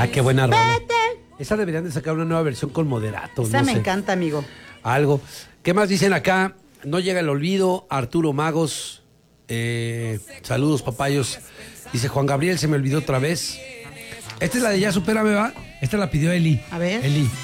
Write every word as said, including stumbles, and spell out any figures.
Ah, qué buena rola. Esa deberían de sacar una nueva versión con moderato. Esa no me sé. encanta, amigo. Algo. ¿Qué más dicen acá? No llega el olvido. Arturo Magos. Eh, saludos, papayos. Dice Juan Gabriel, se me olvidó otra vez. Esta es la de Ya Supérame, ¿va? Esta la pidió Eli. A ver. Eli.